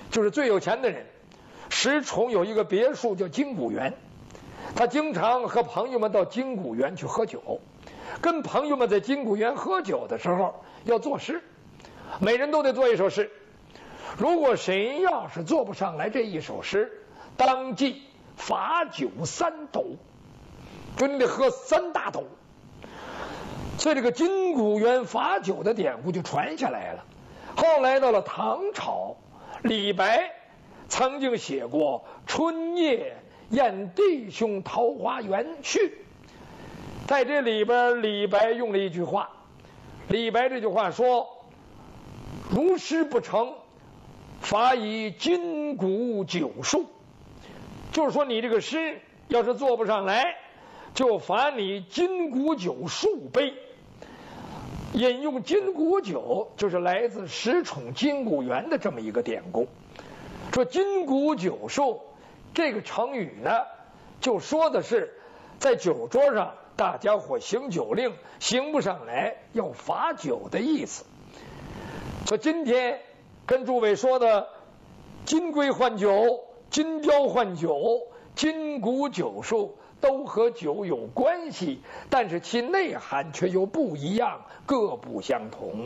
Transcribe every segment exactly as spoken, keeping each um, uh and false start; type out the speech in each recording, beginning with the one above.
就是最有钱的人。石崇有一个别墅叫金谷园，他经常和朋友们到金谷园去喝酒，跟朋友们在金谷园喝酒的时候要作诗，每人都得做一首诗。如果谁要是做不上来这一首诗，当即罚酒三斗，就你得喝三大斗。所以这个金谷园罚酒的典故就传下来了。后来到了唐朝，李白曾经写过《春夜宴弟兄桃花源序》，在这里边，李白用了一句话。李白这句话说：“如诗不成，罚以金谷酒数。”就是说，你这个诗要是做不上来，就罚你金谷酒数杯。引用金谷酒，就是来自石崇金谷园的这么一个典故。说金谷酒数这个成语呢，就说的是在酒桌上大家伙行酒令行不上来要罚酒的意思。所以今天跟诸位说的金龟换酒、金雕换酒、金谷酒数都和酒有关系，但是其内涵却又不一样，各不相同。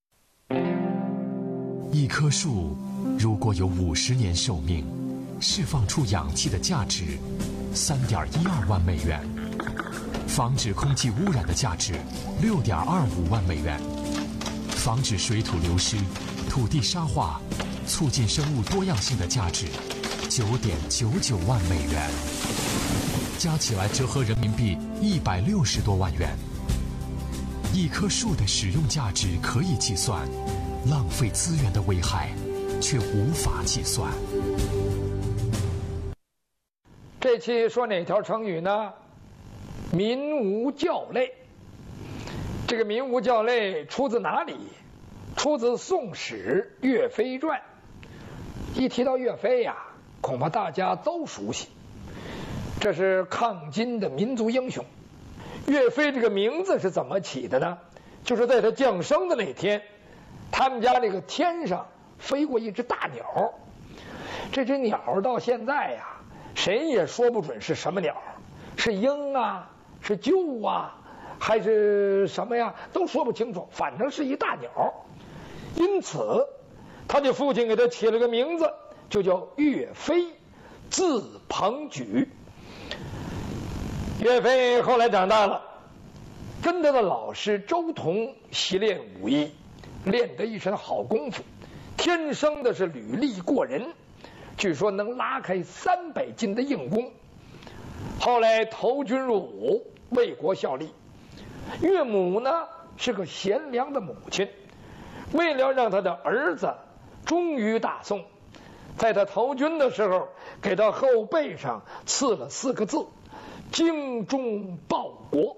一棵树如果有五十年寿命，释放出氧气的价值三点一二万美元，防止空气污染的价值六点二五万美元，防止水土流失、土地沙化、促进生物多样性的价值九点九九万美元，加起来折合人民币一百六十多万元。一棵树的使用价值可以计算，浪费资源的危害却无法计算。 这期说哪条成语呢？民无教类。这个民无教类出自哪里？出自《宋史·岳飞传》。一提到岳飞呀，恐怕大家都熟悉。这是抗金的民族英雄。岳飞这个名字是怎么起的呢？就是在他降生的那天，他们家这个天上飞过一只大鸟。这只鸟到现在呀，谁也说不准是什么鸟，是鹰啊，是鹫啊，还是什么呀，都说不清楚，反正是一大鸟。因此他的父亲给他起了个名字，就叫岳飞，字鹏举。岳飞后来长大了，跟他的老师周同习练武艺，练得一身好功夫，天生的是履历过人，据说能拉开三百斤的硬弓。后来投军入伍，为国效力。岳母呢是个贤良的母亲，为了让他的儿子忠于大宋，在他投军的时候，给他后背上刺了四个字：精忠报国。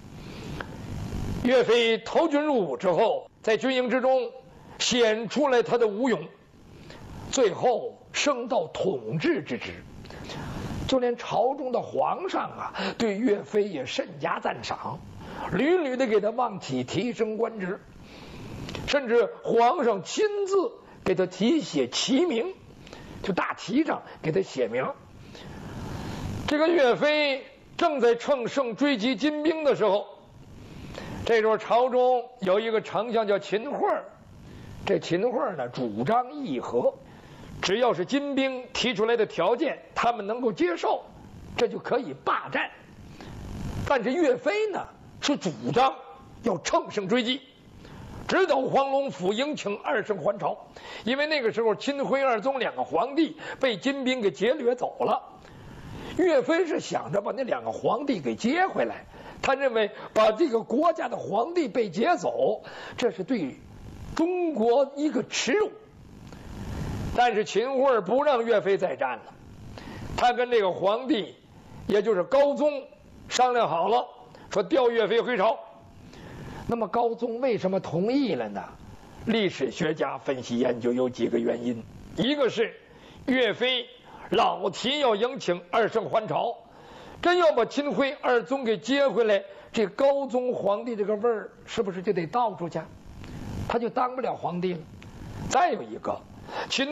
岳飞投军入伍之后，在军营之中显出来他的武勇，最后升到统治之职。就连朝中的皇上啊，对岳飞也甚加赞赏，屡屡的给他望起提升官职，甚至皇上亲自给他题写旗名，就大旗上给他写名。这个岳飞正在乘胜追击金兵的时候，这时候朝中有一个丞相叫秦桧，这秦桧呢主张议和，只要是金兵提出来的条件他们能够接受，这就可以霸占。但是岳飞呢是主张要乘胜追击，直捣黄龙府，迎请二圣还朝。因为那个时候钦徽二宗两个皇帝被金兵给劫掠走了，岳飞是想着把那两个皇帝给接回来，他认为把这个国家的皇帝被劫走，这是对中国一个耻辱。但是秦桧不让岳飞再战了，他跟这个皇帝也就是高宗商量好了，说调岳飞回朝。那么高宗为什么同意了呢？历史学家分析研究有几个原因。一个是岳飞老提要迎请二圣还朝，真要把钦徽二宗给接回来，这高宗皇帝这个位儿是不是就得倒出去，他就当不了皇帝了。再有一个，秦